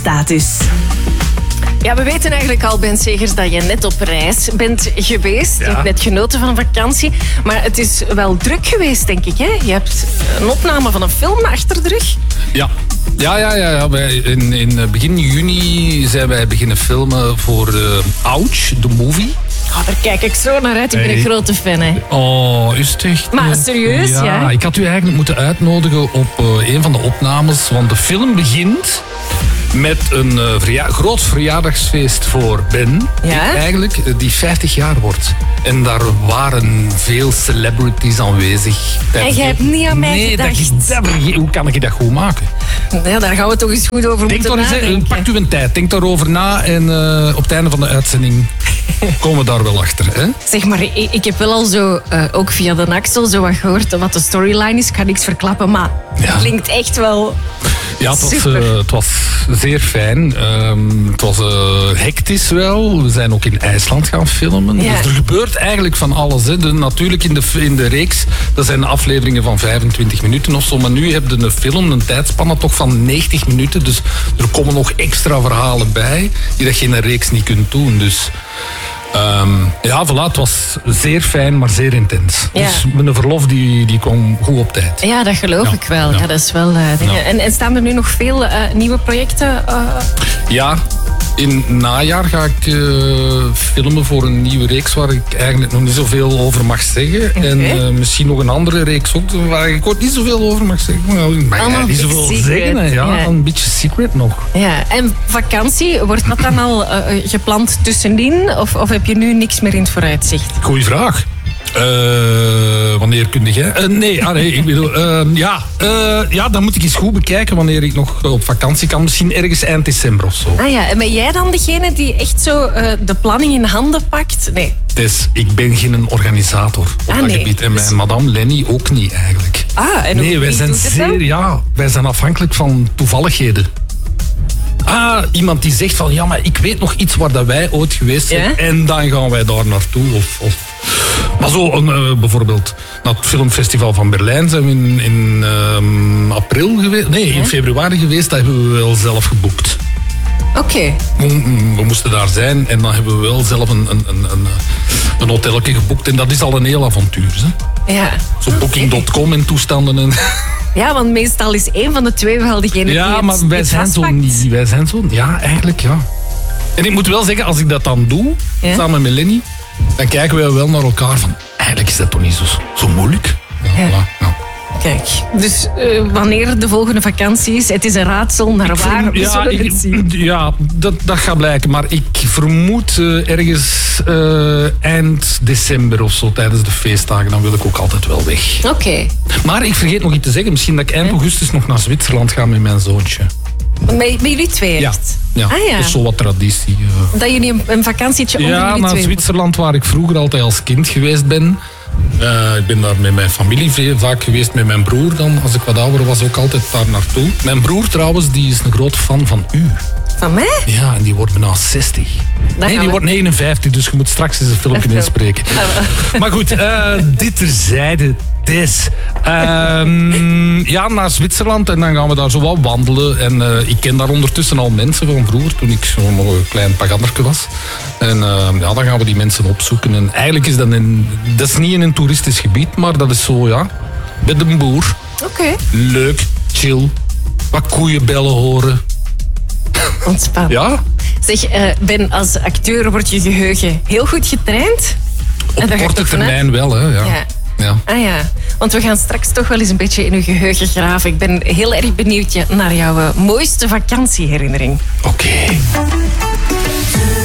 status. Ja, we weten eigenlijk al, Ben Segers, dat je net op reis bent geweest. Je hebt net genoten van een vakantie. Maar het is wel druk geweest, denk ik. Hè? Je hebt een opname van een film achter de rug. Ja. In begin juni zijn wij beginnen filmen voor Ouch, de movie. Oh, daar kijk ik zo naar uit. Ik ben een grote fan. Hè. Oh, is het echt? Maar serieus, ja? Ik had u eigenlijk moeten uitnodigen op een van de opnames. Want de film begint met een groot verjaardagsfeest voor Ben. Ja? Die 50 jaar wordt. En daar waren veel celebrities aanwezig. En jij hebt niet aan mij gedacht. Hoe kan ik dat goed maken? Ja, daar gaan we toch eens goed over moeten nadenken. Pak u een tijd, denk daarover na. En op het einde van de uitzending komen we daar wel achter. Hè? Zeg maar, ik heb wel al zo, ook via de Axel, zo wat gehoord wat de storyline is. Ik ga niks verklappen, maar het klinkt echt wel... Ja, het was zeer fijn. Het was hectisch wel. We zijn ook in IJsland gaan filmen. Ja. Dus er gebeurt eigenlijk van alles. Hè. Natuurlijk in de reeks, dat zijn afleveringen van 25 minuten of zo. Maar nu heb je een film, een tijdspanne toch van 90 minuten. Dus er komen nog extra verhalen bij die dat je in een reeks niet kunt doen. Dus... het was zeer fijn, maar zeer intens. Ja. Dus mijn verlof die kwam goed op tijd. Ja, dat geloof ik wel. Ja, dat is wel dingen. Ja. En staan er nu nog veel nieuwe projecten? Ja, in het najaar ga ik filmen voor een nieuwe reeks waar ik eigenlijk nog niet zoveel over mag zeggen. Okay. En misschien nog een andere reeks ook waar ik ook niet zoveel over mag zeggen. Ik mag niet zoveel zeggen. Hè. Ja, een beetje secret nog. Ja. En vakantie, wordt dat dan al gepland tussenin? Of heb je nu niks meer in het vooruitzicht? Goeie vraag. Wanneer kun jij? Ik bedoel... dan moet ik eens goed bekijken wanneer ik nog op vakantie kan. Misschien ergens eind december of zo. Ah ja, en ben jij dan degene die echt zo de planning in handen pakt? Nee. Dus ik ben geen organisator op dat gebied. En mijn madame Lenny ook niet eigenlijk. En wij zijn afhankelijk van toevalligheden. Iemand die zegt van, ja, maar ik weet nog iets waar dat wij ooit geweest zijn. Ja? En dan gaan wij daar naartoe. Maar zo, bijvoorbeeld, naar het filmfestival van Berlijn zijn we in april geweest. Nee, in februari geweest. Dat hebben we wel zelf geboekt. Oké. We moesten daar zijn en dan hebben we wel zelf een hotelletje geboekt. En dat is al een heel avontuur. Hè? Ja. Zo booking.com en toestanden en... Ja, want meestal is één van de twee wel degene die Ja, maar wij zijn zo niet. Wij zijn zo... Ja, eigenlijk ja. En ik moet wel zeggen, als ik dat dan doe, samen met Lenny, dan kijken wij wel naar elkaar van... Eigenlijk is dat toch niet zo moeilijk? Ja. Voilà. Kijk, dus wanneer de volgende vakantie is, het is een raadsel naar waar, we zullen het zien. Ja, dat gaat blijken. Maar ik vermoed ergens eind december of zo, tijdens de feestdagen, dan wil ik ook altijd wel weg. Oké. Maar ik vergeet nog iets te zeggen. Misschien dat ik eind augustus nog naar Zwitserland ga met mijn zoontje. Met jullie twee echt? Ja. Dat is zo wat traditie. Dat jullie een vakantietje onder jullie naar twee... Zwitserland, waar ik vroeger altijd als kind geweest ben. Ik ben daar met mijn familie vaak geweest, met mijn broer dan. Als ik wat ouder was, ook altijd daar naartoe. Mijn broer trouwens, die is een groot fan van u. Van mij? Ja, en die wordt bijna 60. Nee, die wordt 59, dus je moet straks eens een filmpje inspreken. Maar goed, dit terzijde. Naar Zwitserland en dan gaan we daar zo wat wandelen. En ik ken daar ondertussen al mensen van vroeger, toen ik zo'n klein paganderke was. En dan gaan we die mensen opzoeken. En eigenlijk is dat is niet in een toeristisch gebied, maar dat is zo, bij de boer. Oké. Leuk, chill, wat koeienbellen horen. Ontspannen. Ja? Zeg, Ben, als acteur wordt je geheugen heel goed getraind? Op korte termijn wel, hè. Ja. Ja. Want we gaan straks toch wel eens een beetje in uw geheugen graven. Ik ben heel erg benieuwd naar jouw mooiste vakantieherinnering. Oké.